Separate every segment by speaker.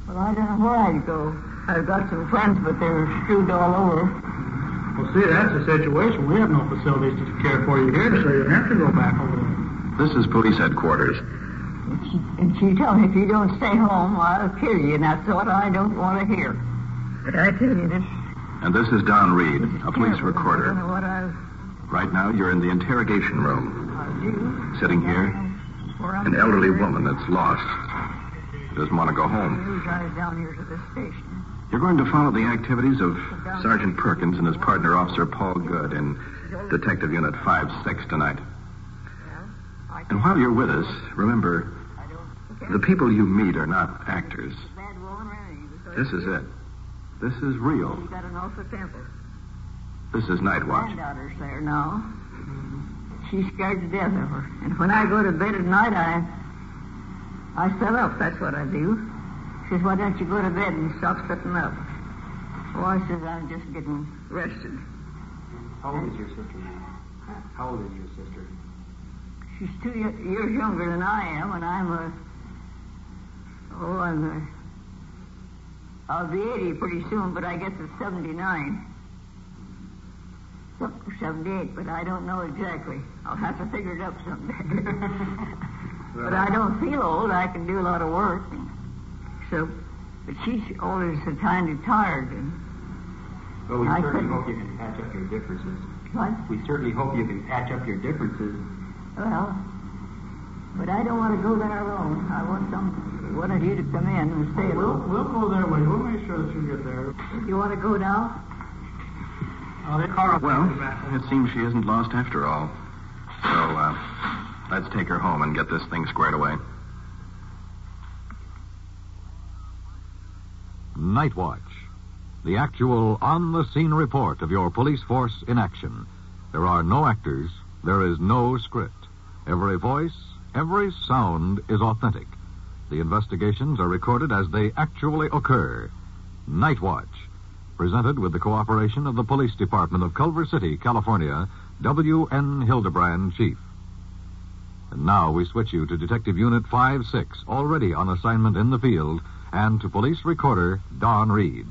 Speaker 1: Well, I don't know where I'd go. I've got some friends, but they're screwed all over.
Speaker 2: Well, see, that's the situation. We have no facilities to care for you here, so you have to go back over there.
Speaker 3: This is police headquarters.
Speaker 1: And she told me if you don't stay home, I'll kill you, and that's what I don't want to hear. But I tell you this.
Speaker 3: And this is Don Reed, a police recorder.
Speaker 1: I don't know what
Speaker 3: Right now, you're in the interrogation room.
Speaker 1: I'll do.
Speaker 3: Sitting here, an elderly woman that's lost. Doesn't want to go home.
Speaker 1: You drive down here to the station.
Speaker 3: You're going to follow the activities of Sergeant Perkins and his partner, Officer Paul Good, in Detective Unit 5-6 tonight. And while you're with us, remember, the people you meet are not actors. This is it. This is real.
Speaker 1: You got an awful temper.
Speaker 3: This is Night Watch.
Speaker 1: Granddaughter's there now. She's scared to death of her. And when I go to bed at night, I sit up. That's what I do. She says, why don't you go to bed and stop sitting up? Oh, I says, I'm just getting rested.
Speaker 2: How old is your sister now? How old is your sister?
Speaker 1: She's 2 years younger than I am, and I'll be 80 pretty soon, but I guess it's 79. 78, but I don't know exactly. I'll have to figure it up someday. But I don't feel old. I can do a lot of work. So, but she's always so kind of tired.
Speaker 2: Well, we certainly hope you can patch up your differences.
Speaker 1: What?
Speaker 2: We certainly hope you can patch up your differences.
Speaker 1: Well, but I don't want to go there alone. I want one of you to come in and stay alone.
Speaker 2: We'll go there with you. We'll make sure that you get there.
Speaker 1: You want to go now?
Speaker 3: Well, it seems she isn't lost after all. So, let's take her home and get this thing squared away.
Speaker 4: Night Watch, the actual on-the-scene report of your police force in action. There are no actors. There is no script. Every voice, every sound is authentic. The investigations are recorded as they actually occur. Night Watch, presented with the cooperation of the Police Department of Culver City, California, W.N. Hildebrand, Chief. And now we switch you to Detective Unit 5-6, already on assignment in the field, and to Police Recorder Don Reed.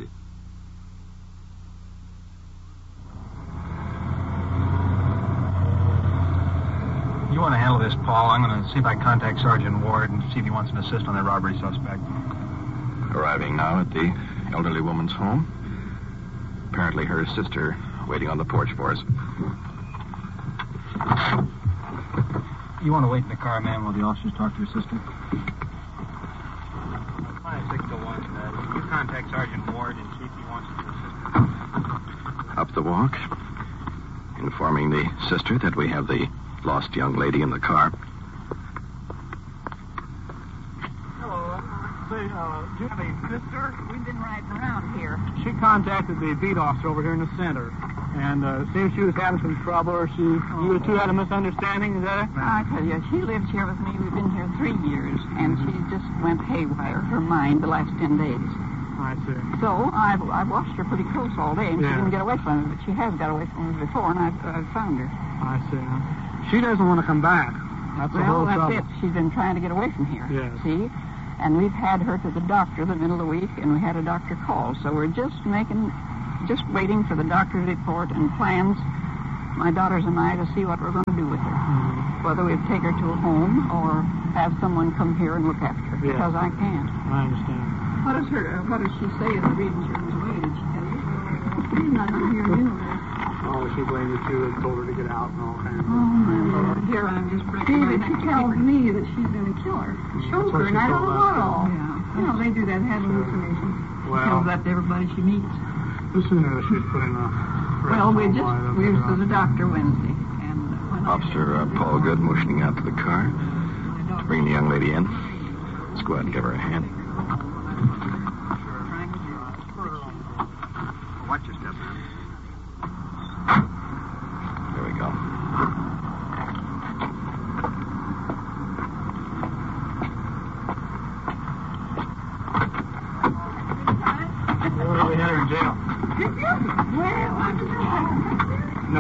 Speaker 5: You want to handle this, Paul? I'm going to see if I can contact Sergeant Ward and see if he wants an assist on that robbery suspect.
Speaker 3: Arriving now at the elderly woman's home. Apparently her sister waiting on the porch for us.
Speaker 5: You want to wait in the car, man, while the officers talk to your sister? 5-6-1. You contact Sergeant Ward and see if he wants an assist.
Speaker 3: Up the walk, informing the sister that we have the lost young lady in the car.
Speaker 2: Hello. Say, do you have a sister?
Speaker 1: We've been riding around here.
Speaker 2: She contacted the beat officer over here in the center. And seems she was having some trouble, or you two had a misunderstanding, is that it?
Speaker 6: I tell you, she lives here with me. We've been here 3 years, and she just went haywire, her mind, the last 10 days.
Speaker 2: I see.
Speaker 6: So I've watched her pretty close all day, and she
Speaker 2: Yeah.
Speaker 6: didn't get away from me, but she has got away from me before, and I've found her.
Speaker 2: I see. She doesn't want to come back. That's the whole
Speaker 6: Well,
Speaker 2: trouble.
Speaker 6: that's it. She's been trying to get away from here.
Speaker 2: Yes.
Speaker 6: See? And we've had her to the doctor the middle of the week, and we had a doctor call. So we're just waiting for the doctor's report and plans, my daughters and I, to see what we're going to do with her.
Speaker 2: Mm-hmm.
Speaker 6: Whether we take her to a home or have someone come here and look after her,
Speaker 2: Yes.
Speaker 6: because I can't.
Speaker 2: I understand.
Speaker 6: What does she say in the reading she was away? Did she tell you? She's not going to hear you.
Speaker 2: Oh, she blamed that you had told her to get out and all kinds of...
Speaker 6: Oh, my Lord. Here, I'm just breaking my neck.
Speaker 7: She tells me that she's going to kill her. Choke her, and I don't know what all.
Speaker 6: Yeah.
Speaker 7: You know, they do that, have hallucinations.
Speaker 2: Well,
Speaker 6: Tells that to everybody she meets.
Speaker 2: the sooner she'd put in a...
Speaker 6: Well, we was to the doctor Wednesday. And
Speaker 3: Officer Paul Good motioning out to the car to bring the young lady in. Let's go ahead and give her a hand.
Speaker 5: Watch your step, man.
Speaker 3: There we go.
Speaker 2: We had her in jail. No,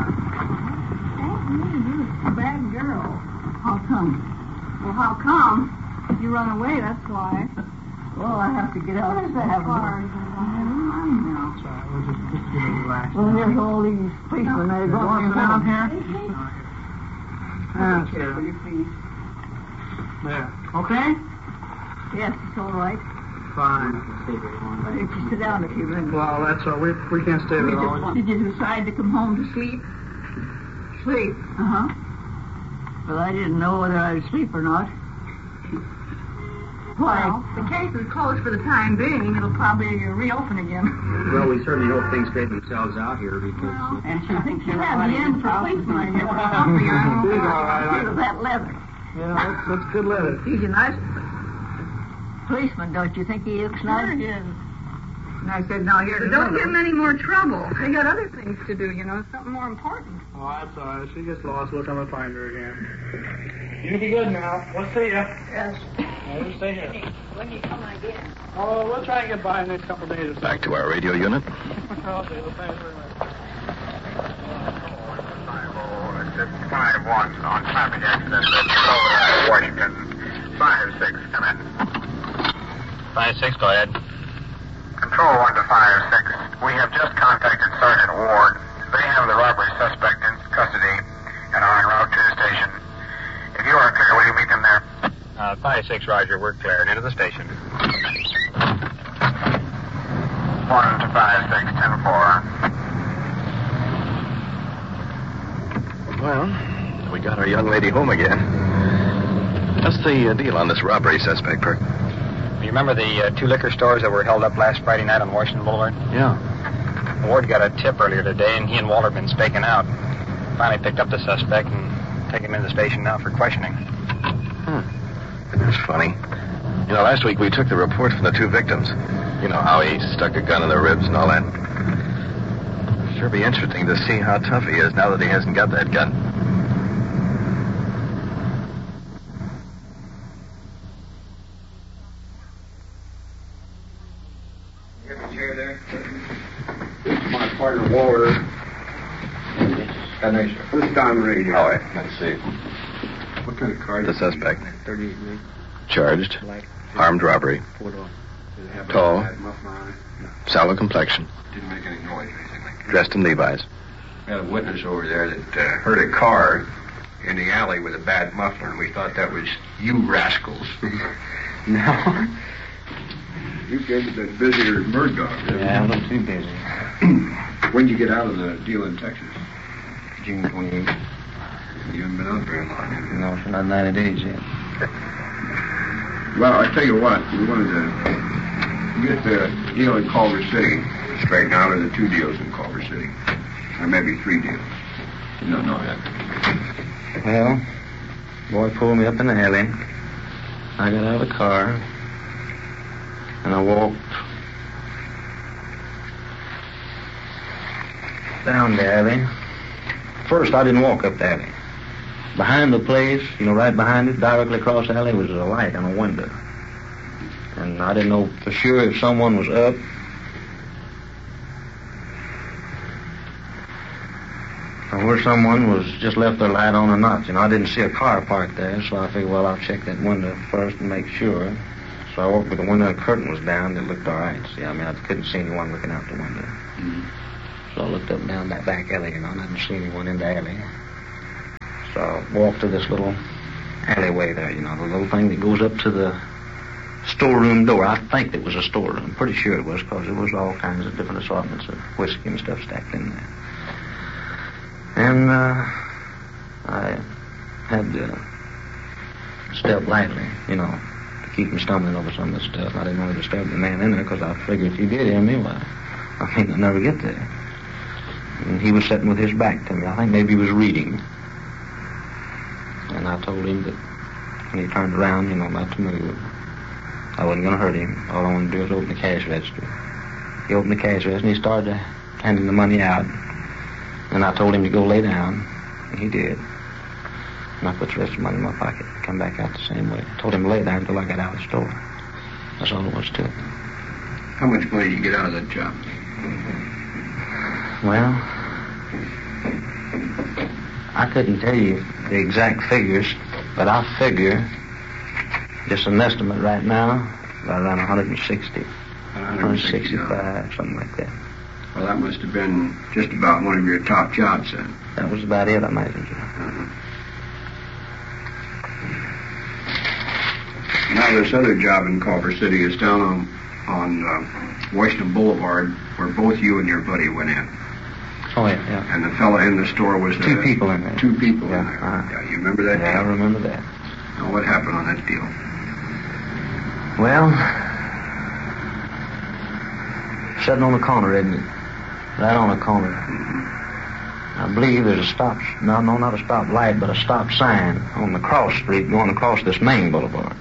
Speaker 7: Bad girl. How come? Well, how come? You run away, that's why.
Speaker 1: Well, I have to get out.
Speaker 7: Where's that car?
Speaker 2: It's all right. We'll just get a relax.
Speaker 1: Well, there's all these policemen. They're going
Speaker 2: down
Speaker 1: around
Speaker 2: here.
Speaker 1: That's it.
Speaker 2: There. Okay?
Speaker 1: Yes, it's all right.
Speaker 2: Fine.
Speaker 1: Why don't you sit down a few minutes?
Speaker 2: Well, that's all. We can't stay there all.
Speaker 1: Did you decide to come home to sleep? Sleep?
Speaker 6: Uh-huh.
Speaker 1: Well, I didn't know whether I'd sleep or not. Why?
Speaker 7: Well, the case is closed for the time being. It'll probably reopen again.
Speaker 5: Well, we certainly hope things straighten themselves out here because...
Speaker 6: And she thinks
Speaker 7: You
Speaker 6: you're
Speaker 7: have the end for policeman, I guess.
Speaker 2: He's all right.
Speaker 1: Look at that leather.
Speaker 2: Yeah, that's good leather.
Speaker 1: He's a nice policeman, don't you think he looks nice?
Speaker 7: Sure he is.
Speaker 1: And I said, now here's
Speaker 7: Don't give him any more trouble. They got other things to do, you know, something more important.
Speaker 2: Oh, that's all right. She gets lost. We'll come and find her again. You be good now. We'll see ya.
Speaker 1: Yes.
Speaker 2: We'll stay here.
Speaker 1: When you come again.
Speaker 2: Oh, we'll try and get by in the next couple of days.
Speaker 3: Back to our radio unit.
Speaker 2: Okay, well, thanks very much.
Speaker 8: 5051 on traffic accident at Washington. 56, come in.
Speaker 5: 5-6, go ahead.
Speaker 8: Control 1 to 56. We have just contacted Sergeant Ward. They have the robbery suspect in custody and are en route to the station. If you are clear, will you meet them there?
Speaker 5: 5-6, Roger. We're clear. And into the station.
Speaker 8: 1 to 56, 10-4.
Speaker 3: Well, we got our young lady home again. What's the deal on this robbery suspect, Perk?
Speaker 5: You remember the 2 liquor stores that were held up last Friday night on Washington Boulevard?
Speaker 3: Yeah.
Speaker 5: Ward got a tip earlier today, and he and Walter have been staking out. Finally picked up the suspect and taking him into the station now for questioning.
Speaker 3: That's funny. You know, last week we took the report from the 2 victims. You know, how he stuck a gun in their ribs and all that. Sure be interesting to see how tough he is now that he hasn't got that gun.
Speaker 8: You have a chair there? This is my partner, Walter. This is Don Ray here.
Speaker 3: All right, let's see.
Speaker 8: What kind of car?
Speaker 3: The suspect.
Speaker 8: 38.
Speaker 3: Charged. Armed robbery. Tall. Sallow complexion.
Speaker 8: Didn't make any noise or anything like that.
Speaker 3: Dressed in Levi's.
Speaker 8: We had a witness over there that heard a car in the alley with a bad muffler, and we thought that was you rascals. No. You guys have been busier than Bird Dog.
Speaker 5: Yeah, a little too busy.
Speaker 8: When did you get out of the deal in Texas?
Speaker 5: June 28th.
Speaker 8: You haven't been out very long, have you?
Speaker 5: No, for not 90 days yet.
Speaker 8: Well, I tell you what, we wanted to get the deal in Culver City straightened out, or the 2 deals in Culver City. Or maybe 3 deals. You don't know that.
Speaker 5: Well, boy pulled me up in the alley. I got out of the car, and I walked down the alley. First, I didn't walk up the alley. Behind the place, you know, right behind it, directly across the alley, was a light on a window. And I didn't know for sure if someone was up. Or where someone was just left their light on or not. You know, I didn't see a car parked there, so I figured, well, I'll check that window first and make sure. So I walked with the window and the curtain was down. It looked all right. See, I mean, I couldn't see anyone looking out the window. Mm-hmm. So I looked up and down that back alley, you know, and I didn't see anyone in the alley. So I walked to this little alleyway there, you know, the little thing that goes up to the storeroom door. I think it was a storeroom. I'm pretty sure it was, because there was all kinds of different assortments of whiskey and stuff stacked in there. And I had to step lightly, you know, to keep from stumbling over some of the stuff. I didn't want to disturb the man in there, because I figured if he did hear me, well, I think I'd never get there. And he was sitting with his back to me. I think maybe he was reading. And I told him that when he turned around, you know, not to move, I wasn't going to hurt him. All I wanted to do was open the cash register. He opened the cash register, and he started handing the money out. And I told him to go lay down, and he did. And I put the rest of the money in my pocket and come back out the same way. I told him to lay there until I got out of the store. That's all there was to it.
Speaker 8: How much money did you get out of that job?
Speaker 5: Well, I couldn't tell you the exact figures, but I figure, just an estimate right now, About around 160. 165, something like that.
Speaker 8: Well, that must have been just about one of your top jobs then.
Speaker 5: That was about it, I imagine.
Speaker 8: Now, this other job in Culver City is down on Washington Boulevard, where both you and your buddy went in.
Speaker 5: Oh, yeah.
Speaker 8: And the fella in the store was...
Speaker 5: Two people in there.
Speaker 8: Two people in there.
Speaker 5: Uh-huh.
Speaker 8: Yeah, you remember that deal?
Speaker 5: Yeah, I remember that.
Speaker 8: Now, what happened on that deal?
Speaker 5: Well, sitting on the corner, isn't it? Right on the corner. I believe there's a stop... No, not a stop light, but a stop sign on the cross street going across this main boulevard.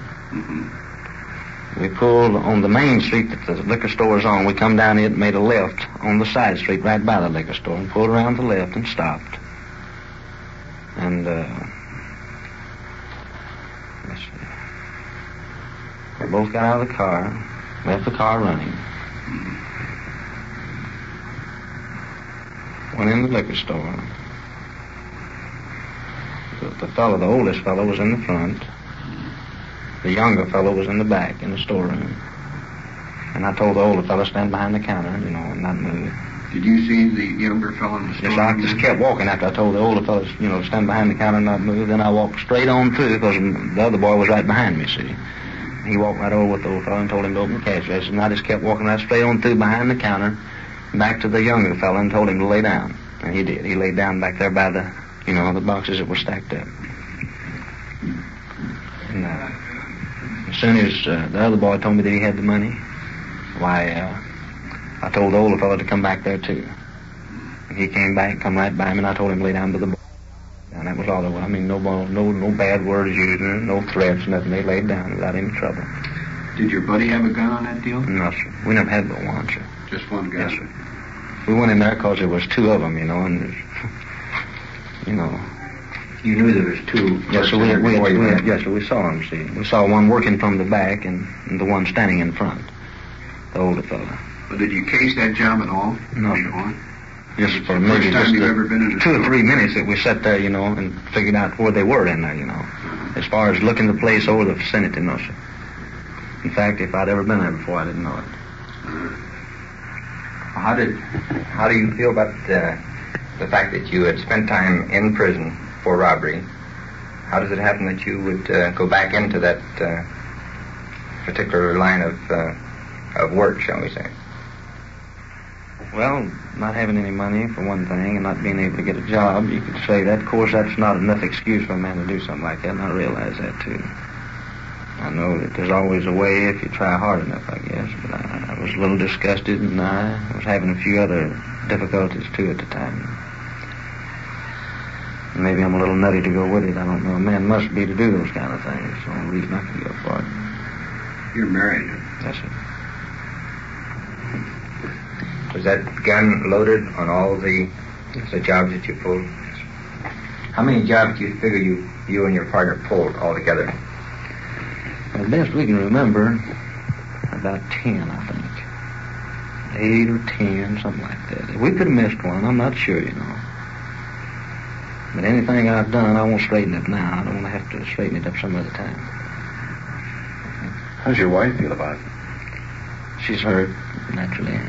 Speaker 5: We pulled on the main street that the liquor store is on. We come down it and made a left on the side street right by the liquor store and pulled around to the left and stopped. And, let's see. We both got out of the car, left the car running. Went in the liquor store. The oldest fellow was in the front. The younger fellow was in the back in the storeroom. And I told the older fellow to stand behind the counter, and not move.
Speaker 8: Did you see the younger fellow in the storeroom?
Speaker 5: Yes, I just kept walking after I told the older fellow, to stand behind the counter and not move. Then I walked straight on through because the other boy was right behind me, see. He walked right over with the old fellow and told him to open the cash register. And I just kept walking right straight on through behind the counter back to the younger fellow and told him to lay down. And he did. He laid down back there by the, the boxes that were stacked up. And as soon as the other boy told me that he had the money, why, I told the older fellow to come back there too. And he came back, come right by him, and I told him to lay down by the boy. And that was all there was. I mean, no bad words used, no threats, nothing. They laid down without any trouble.
Speaker 8: Did your buddy have a gun on that deal?
Speaker 5: No, sir. We never had but one, sir.
Speaker 8: Just one gun?
Speaker 5: Yes, sir. We went in there because there was two of them, and,
Speaker 8: You knew there was two?
Speaker 5: Yes, so we saw them, see. We saw one working from the back and the one standing in front, the older fellow.
Speaker 8: Well, did you case that job at all?
Speaker 5: No, sir. Just for maybe
Speaker 8: just 2 or
Speaker 5: 3 minutes that we sat there, and figured out where they were in there, As far as looking the place over the vicinity, no, sir. In fact, if I'd ever been there before, I didn't know it.
Speaker 9: How do you feel about the fact that you had spent time in prison for robbery? How does it happen that you would go back into that particular line of work, shall we say?
Speaker 5: Well, not having any money, for one thing, and not being able to get a job, you could say that. Of course, that's not enough excuse for a man to do something like that, and I realize that, too. I know that there's always a way if you try hard enough, I guess, but I was a little disgusted, and I was having a few other difficulties, too, at the time. Maybe I'm a little nutty to go with it. I don't know. A man must be to do those kind of things. It's the only reason I can go for it.
Speaker 8: You're married?
Speaker 5: Yes, sir.
Speaker 9: Was that gun loaded on all the jobs that you pulled? How many jobs do you figure you and your partner pulled altogether?
Speaker 5: Well, the best we can remember, about 10, I think. 8 or 10, something like that. We could have missed one. I'm not sure, But anything I've done, I won't straighten it now. I don't want to have to straighten it up some other time.
Speaker 8: How's your wife feel about it?
Speaker 5: She's hurt, naturally.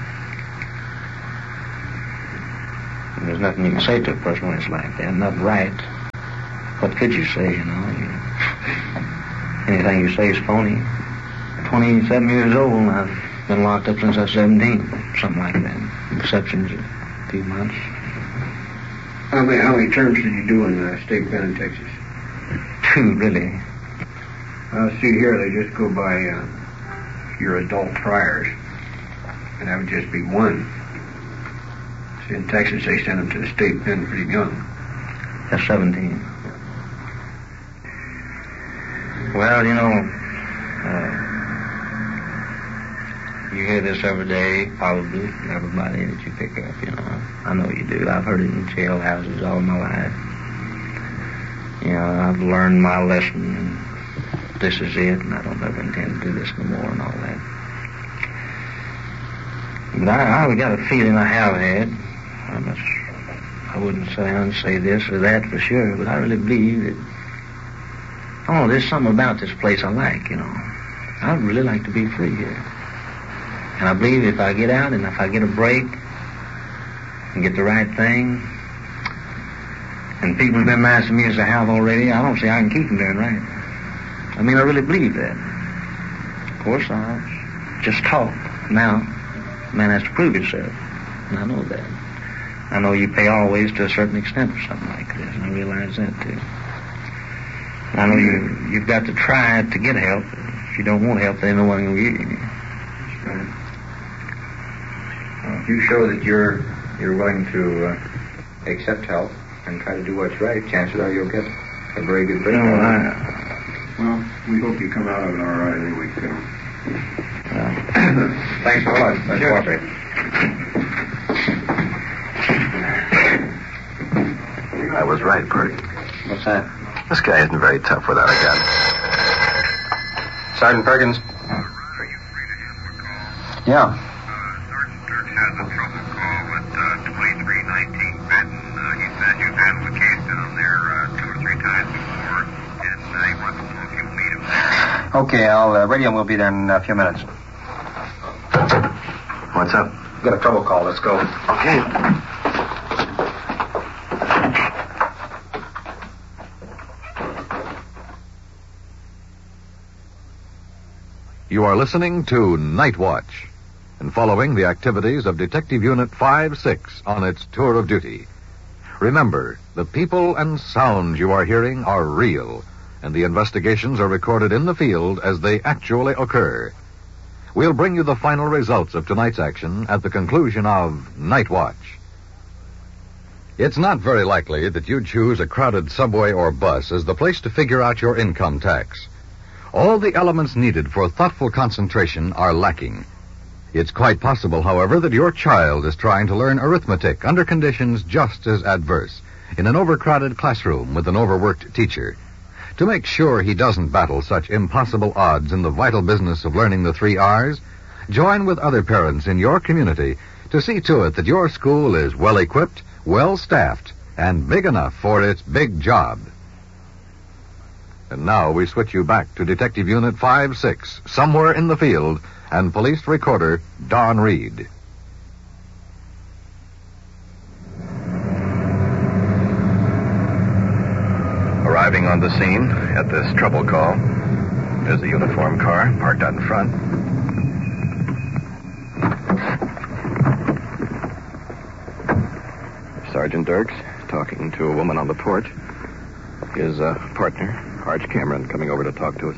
Speaker 5: And there's nothing you can say to a person when it's like that. Not right. What could you say, Anything you say is phony. 27 years old, and I've been locked up since I was 17. Something like that. Exceptions a few months.
Speaker 8: How many terms did you do in the state pen in Texas?
Speaker 5: 2, really.
Speaker 8: See here, they just go by your adult priors, and that would just be 1. See, in Texas, they send them to the state pen pretty young.
Speaker 5: That's 17. Well, you hear this every day, probably, from everybody that you pick up, I know you do. I've heard it in jailhouses all my life. I've learned my lesson, and this is it, and I don't ever intend to do this no more and all that. But I got a feeling I have had. I wouldn't say this or that for sure, but I really believe that, there's something about this place I like, I'd really like to be free here. And I believe if I get out and if I get a break and get the right thing, and people have been nice to me as they have already, I don't see I can keep them doing right. I mean, I really believe that. Of course, I just talk. Now, a man has to prove himself. And I know that. I know you pay always to a certain extent for something like this. And I realize that, too. And I know you've got to try to get help. If you don't want help, then no one will give you.
Speaker 9: That's right. Well, if you show that you're willing to accept help and try to do what's right, chances are you'll get a very good break.
Speaker 8: Well, we hope you come out of it all right anyway, Phil.
Speaker 9: Thanks a lot. Let's cooperate.
Speaker 3: I was right, Bert.
Speaker 5: What's that?
Speaker 3: This guy isn't very tough without a gun.
Speaker 9: Sergeant Perkins?
Speaker 5: Yeah.
Speaker 10: Sergeant Dirks has a trouble call with 2319 Benton. He says you've handled the case down there 2 or 3 times before, and he wants to know if you'll meet him there.
Speaker 9: Okay, I'll radio him. We'll be there in a few minutes.
Speaker 3: What's up?
Speaker 9: Got a trouble call. Let's go.
Speaker 3: Okay.
Speaker 4: You are listening to Night Watch and following the activities of Detective Unit 5-6 on its tour of duty. Remember, the people and sounds you are hearing are real, and the investigations are recorded in the field as they actually occur. We'll bring you the final results of tonight's action at the conclusion of Night Watch. It's not very likely that you'd choose a crowded subway or bus as the place to figure out your income tax. All the elements needed for thoughtful concentration are lacking. It's quite possible, however, that your child is trying to learn arithmetic under conditions just as adverse, in an overcrowded classroom with an overworked teacher. To make sure he doesn't battle such impossible odds in the vital business of learning the 3 R's, join with other parents in your community to see to it that your school is well-equipped, well-staffed, and big enough for its big job. And now we switch you back to Detective Unit 5-6, somewhere in the field, and police recorder Don Reed.
Speaker 3: Arriving on the scene at this trouble call, there's a uniformed car parked out in front. Sergeant Dirks talking to a woman on the porch. His partner, Arch Cameron, coming over to talk to us.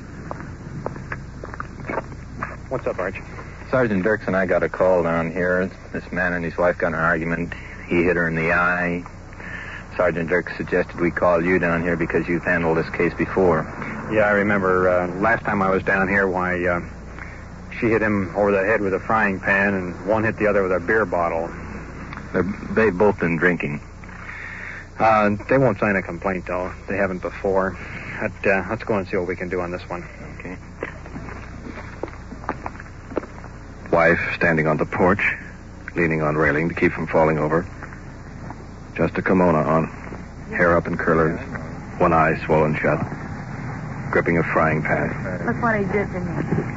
Speaker 9: What's up, Arch? Sergeant Dirks and I got a call down here. This man and his wife got in an argument. He hit her in the eye. Sergeant Dirks suggested we call you down here because you've handled this case before.
Speaker 11: Yeah, I remember last time I was down here, she hit him over the head with a frying pan and one hit the other with a beer bottle.
Speaker 9: They've both been drinking.
Speaker 11: They won't sign a complaint, though. They haven't before. Let's go and see what we can do on this one.
Speaker 9: Okay.
Speaker 3: Wife standing on the porch, leaning on railing to keep from falling over. Just a kimono on, hair up in curlers, one eye swollen shut, gripping a frying pan.
Speaker 12: Look what he did to me.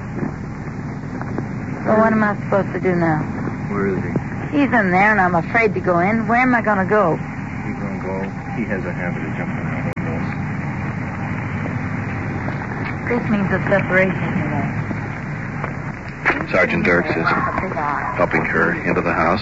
Speaker 12: Well, what am I supposed to do now?
Speaker 5: Where is he?
Speaker 12: He's in there, and I'm afraid to go in. Where am I going to go?
Speaker 5: He's going to go. He has a habit of jumping out of
Speaker 12: This means a separation, you know.
Speaker 3: Sergeant Dirks is helping her into the house.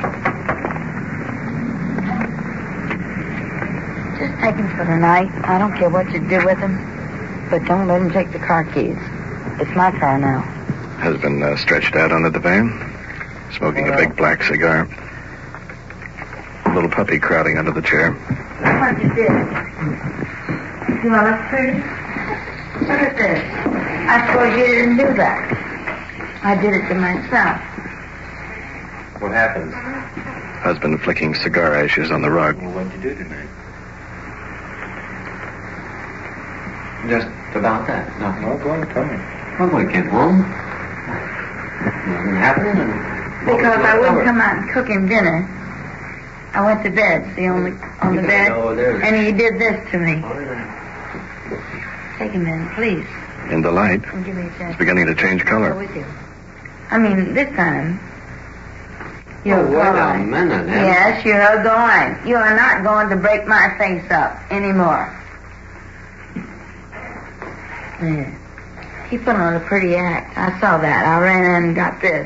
Speaker 12: Just take him for the night. I don't care what you do with him, but don't let him take the car keys. It's my car now.
Speaker 3: Has been stretched out under the van, smoking a big black cigar. A little puppy crowding under the chair.
Speaker 12: Look what you did. Do I look pretty? Look at this. I suppose you didn't do that. I did it to myself.
Speaker 9: What happened?
Speaker 3: Husband flicking cigar ashes on the rug.
Speaker 5: Well, what'd you do tonight?
Speaker 9: Just about that. Nothing.
Speaker 5: Well, go on, tell me.
Speaker 9: Well, we came home. Nothing happened.
Speaker 12: Because I wouldn't come out and cook him dinner. I went to bed, see, on the bed, and he did this to me. Take him in, please.
Speaker 3: in the light,
Speaker 12: Give me a chance.
Speaker 3: it's beginning to change
Speaker 12: Go
Speaker 3: color.
Speaker 12: with you. I mean, this time. You're
Speaker 13: Oh, wait a
Speaker 12: going.
Speaker 13: minute, Em.
Speaker 12: Yes, you're going. You are not going to break my face up anymore. Yeah. He put on a pretty act. I saw that. I ran in and got this.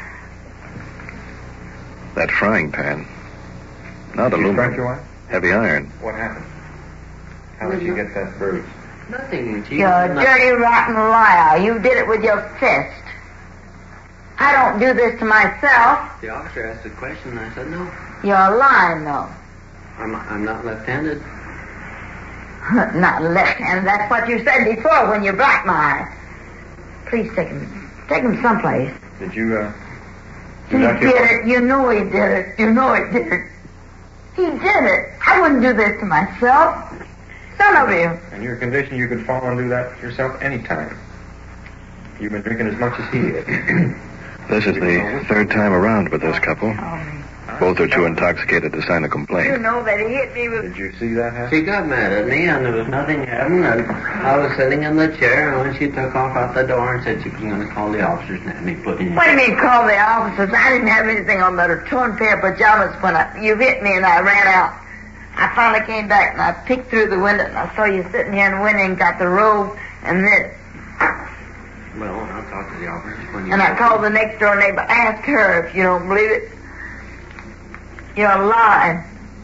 Speaker 3: That frying pan. Not
Speaker 5: Did you strike
Speaker 3: aluminum.
Speaker 5: your wife?
Speaker 3: Heavy iron.
Speaker 5: What happened? How did you get that bruise?
Speaker 13: Nothing.
Speaker 12: You're a dirty, rotten liar. You did it with your fist. I don't do this to myself.
Speaker 13: The officer asked a question, and I said no.
Speaker 12: You're lying, though.
Speaker 13: I'm not left-handed.
Speaker 12: Not left-handed. That's what you said before when you blocked my eye. Please take him. Take him someplace.
Speaker 5: Did you,
Speaker 12: He did it. You know he did it. You know he did it. He did it. I wouldn't do this to myself. Son of you.
Speaker 5: In your condition, you could fall and do that yourself anytime. You've been drinking as much as he did.
Speaker 3: This is the third time around with this couple. Both are too intoxicated to sign a
Speaker 12: You
Speaker 3: complaint.
Speaker 12: know that he hit me with...
Speaker 5: Did you see that happen?
Speaker 13: She got mad at me, and there was nothing happening, and I was sitting in the chair, and when she took off out the door and said she was going to call the officers, and had me put in...
Speaker 12: What do you mean call the officers? I didn't have anything on but a torn pair of pajamas when you hit me and I ran out. I finally came back and I peeked through the window and I saw you sitting here and went in and got the robe and this.
Speaker 13: Well, I'll talk to the officers when you...
Speaker 12: And I called the next door neighbor. Ask her if you don't believe it. You're lying.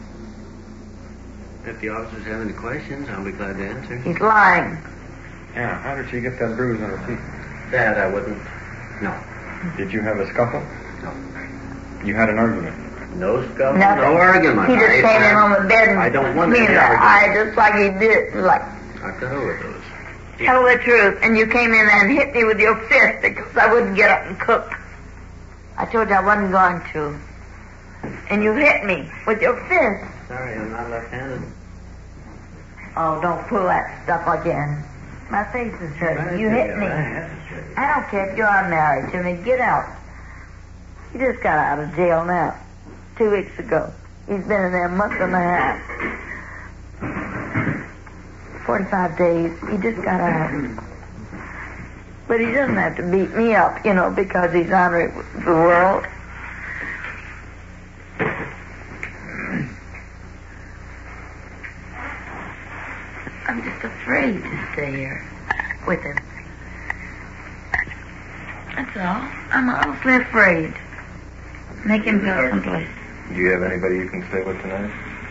Speaker 13: If the officers have any questions, I'll be glad to answer.
Speaker 12: He's lying.
Speaker 5: Yeah, how did she get that bruise on her cheek?
Speaker 13: That I wouldn't... No.
Speaker 5: Did you have a scuffle?
Speaker 13: No.
Speaker 5: You had an argument?
Speaker 13: No scuffle,
Speaker 12: Nothing.
Speaker 13: no argument.
Speaker 12: He just came in on the bed and
Speaker 13: I don't want
Speaker 12: me
Speaker 13: any
Speaker 12: in the
Speaker 13: argument.
Speaker 12: eye just like he did. Like,
Speaker 13: I could over those.
Speaker 12: tell the truth. And you came in and hit me with your fist because I wouldn't get up and cook. I told you I wasn't going to. And you hit me with your fist.
Speaker 13: Sorry, I'm not left-handed.
Speaker 12: Oh, don't pull that stuff again. My face is hurting. You hit me. I don't care if you are married to me. Get out. He just got out of jail now. 2 weeks ago. He's been in there a month and a half. 45 days. He just got out. But he doesn't have to beat me up, because he's honoring the world. I'm just afraid to stay here with him. That's all. I'm awfully afraid. Make him go someplace.
Speaker 5: Do you have anybody you can stay with tonight?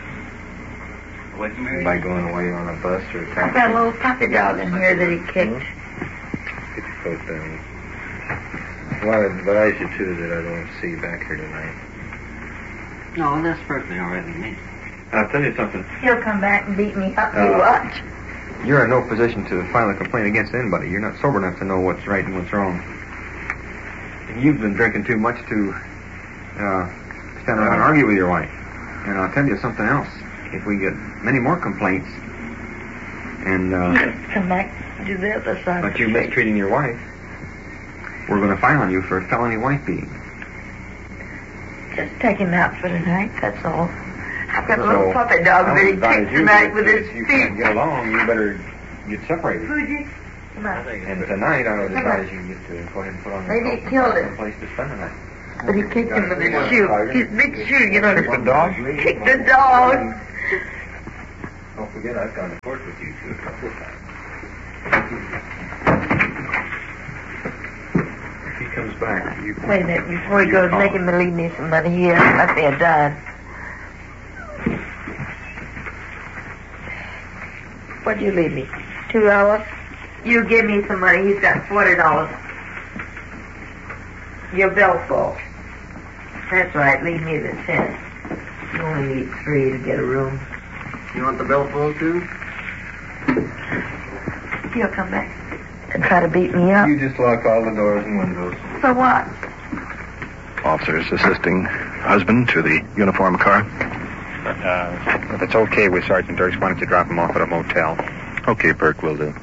Speaker 5: By going away on a bus or a
Speaker 12: I've
Speaker 5: taxi?
Speaker 12: got a little puppy dog in here that he kicked.
Speaker 5: Get your coat down. Well, I advise you, too, that I don't see you back here tonight.
Speaker 13: No, that's perfectly all right with me.
Speaker 5: I'll tell you something.
Speaker 12: He'll come back and beat me up. You watch.
Speaker 5: You're in no position to file a complaint against anybody. You're not sober enough to know what's right and what's wrong. And you've been drinking too much to stand around and argue with your wife. And I'll tell you something else. If we get many more complaints and
Speaker 12: Come back and do the other side.
Speaker 5: but you're mistreating your wife, we're going to file on you for felony wife beating.
Speaker 12: Just take him out for tonight, that's all. I've got a little
Speaker 5: So,
Speaker 12: puppy dog
Speaker 5: I
Speaker 12: that he
Speaker 5: would advise
Speaker 12: kicked
Speaker 5: you
Speaker 12: tonight
Speaker 5: that
Speaker 12: with his
Speaker 5: if you
Speaker 12: feet.
Speaker 5: can't get along, you better get separated.
Speaker 12: Fuji, come on.
Speaker 5: And tonight, I would advise you to go ahead and put on your
Speaker 12: Maybe he
Speaker 5: coat
Speaker 12: killed
Speaker 5: and
Speaker 12: him.
Speaker 5: find a place to spend the night.
Speaker 12: But he kicked him with his shoe. His big shoe,
Speaker 5: Kick the dog?
Speaker 12: Kicked the dog.
Speaker 5: Don't forget, I've gone to court with you two a couple of times. If he comes back, you...
Speaker 12: Wait a minute, before he goes, make him believe me somebody here. Let me have died. What'd you leave me? $2? You give me some money. He's got $40. Your bill's full. That's right. Leave me the 10. You only need 3 to get a room.
Speaker 13: You want the bill full, too?
Speaker 12: He'll come back and try to beat me up.
Speaker 5: You just lock all the doors and windows.
Speaker 12: So what?
Speaker 3: Officers assisting husband to the uniform car.
Speaker 11: If it's okay with Sergeant Dirks, why don't you drop him off at a motel?
Speaker 3: Okay, Burke, will do.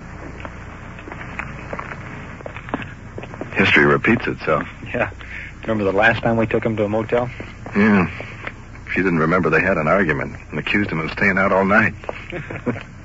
Speaker 3: History repeats itself.
Speaker 11: Yeah. Remember the last time we took him to a motel?
Speaker 3: Yeah. She didn't remember they had an argument and accused him of staying out all night.